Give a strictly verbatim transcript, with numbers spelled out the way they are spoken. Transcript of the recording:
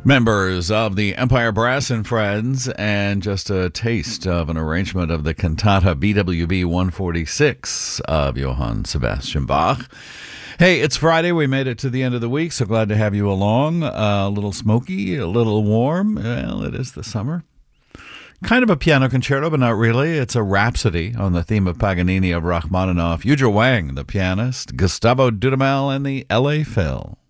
Members of the Empire Brass and Friends, and just a taste of an arrangement of the cantata B W V one forty-six of Johann Sebastian Bach. Hey, it's Friday. We made it to the end of the week, so glad to have you along. Uh, a little smoky, a little warm. Well, it is the summer. Kind of a piano concerto, but not really. It's a rhapsody on the theme of Paganini of Rachmaninoff. Yuzha Wang, the pianist, Gustavo Dudamel, and the L A Phil.